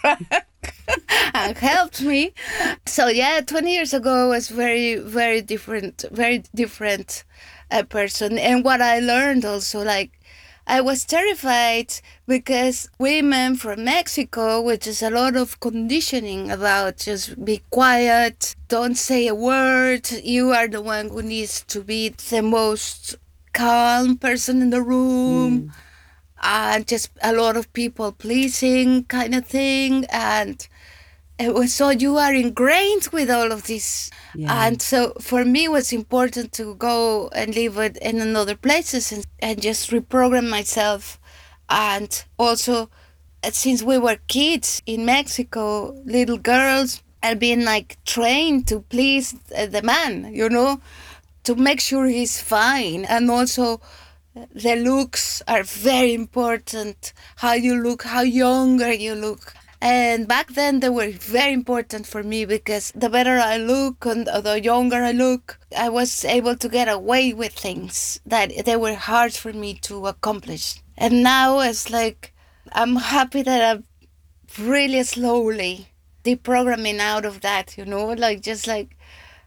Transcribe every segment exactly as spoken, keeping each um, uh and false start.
track and helped me. So yeah, twenty years ago I was very, very different, very different uh, person. And what I learned also, like, I was terrified because women from Mexico, which is a lot of conditioning about just be quiet, don't say a word, you are the one who needs to be the most calm person in the room, Mm. and just a lot of people pleasing kind of thing. And it was so you are ingrained with all of this. Yeah. And so for me, it was important to go and live it in another places and, and just reprogram myself. And also, uh, since we were kids in Mexico, little girls are being like trained to please uh, the man, you know, to make sure he's fine. And also, the looks are very important. How you look, how younger you look. And back then they were very important for me because the better I look and the younger I look, I was able to get away with things that they were hard for me to accomplish. And now it's like I'm happy that I'm really slowly deprogramming out of that, you know, like just like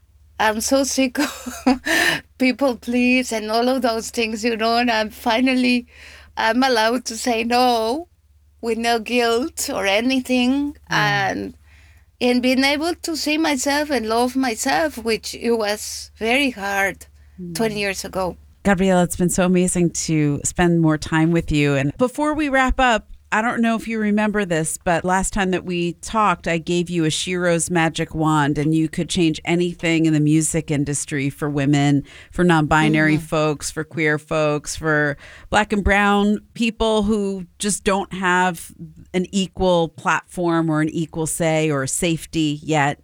I'm so sick of people please and all of those things, you know, and I'm finally I'm allowed to say no with no guilt or anything, Yeah. and in being able to see myself and love myself, which it was very hard twenty years ago. Gabriela, it's been so amazing to spend more time with you. And before we wrap up, I don't know if you remember this, but last time that we talked, I gave you a Shiro's magic wand, and you could change anything in the music industry for women, for non-binary Mm-hmm. folks, for queer folks, for black and brown people who just don't have an equal platform or an equal say or safety yet.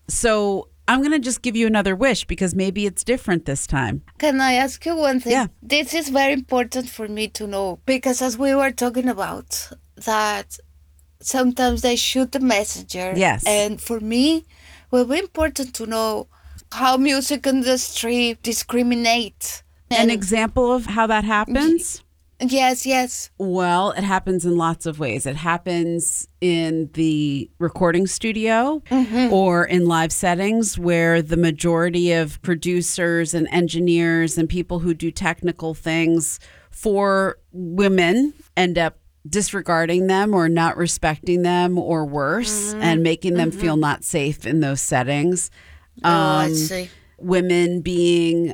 So I'm going to just give you another wish because maybe it's different this time. Can I ask you one thing? Yeah. This is very important for me to know because as we were talking about that sometimes they shoot the messenger. Yes. And for me, it will be important to know how music industry discriminate. An And example of how that happens? yes, yes. Well, it happens in lots of ways. It happens in the recording studio or in live settings where the majority of producers and engineers and people who do technical things for women end up disregarding them or not respecting them or worse and making them feel not safe in those settings. Oh, I Um, see. Women being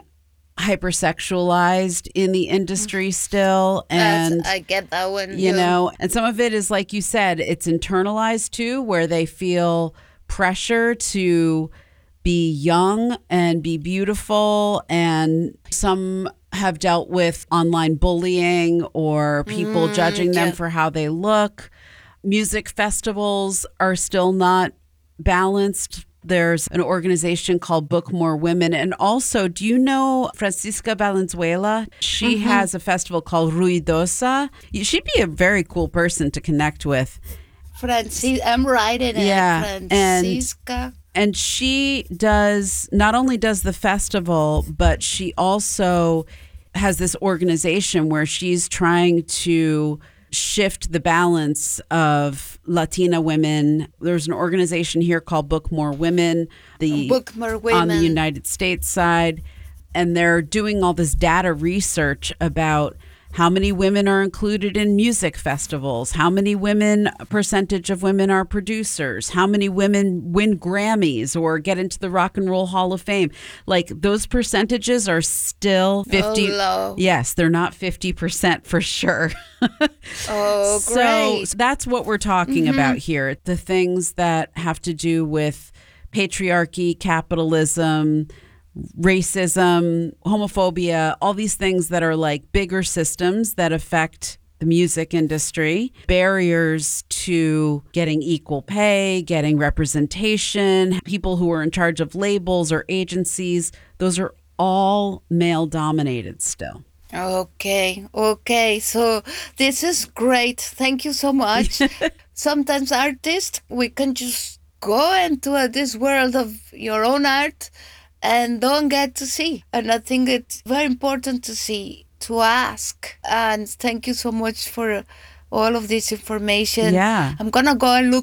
hypersexualized in the industry still, and That's, I get that one. you know, and some of it is like you said, it's internalized too, where they feel pressure to be young and be beautiful, and some have dealt with online bullying or people Mm, judging them yeah. for how they look. Music festivals are still not balanced. There's an organization called Book More Women. And also, do you know Francisca Valenzuela? She has a festival called Ruidosa. You- She'd be a very cool person to connect with. Francis, I'm writing it. Yeah, and- Francisca. And she does, not only does the festival, but she also has this organization where she's trying to shift the balance of Latina women. There's an organization here called Book More Women, the Book More on the Women. United States side, and they're doing all this data research about how many women are included in music festivals, how many women, percentage of women are producers, how many women win Grammys or get into the Rock and Roll Hall of Fame. Like those percentages are still fifty. Oh, low. Yes, they're not fifty percent for sure. Oh, So great. that's what we're talking about here. The things that have to do with patriarchy, capitalism, racism, homophobia, all these things that are like bigger systems that affect the music industry, barriers to getting equal pay, getting representation, people who are in charge of labels or agencies, those are all male dominated still. Okay, okay. So this is great. Thank you so much. Sometimes artists, we can just go into uh, this world of your own art and don't get to see. And I think it's very important to see, to ask. And thank you so much for all of this information. Yeah. I'm gonna go and look